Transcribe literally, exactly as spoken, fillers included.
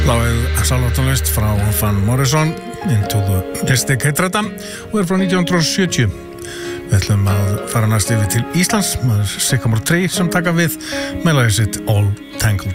Lagið Salvatónlist frá Van Morrison, Into the Mystic heitir þetta og er frá nítján hundruð og sjötíu. Við ætlum að fara næst yfir til Íslands, maður Sycamore Tree sem taka við með lagið sitt All Tangled.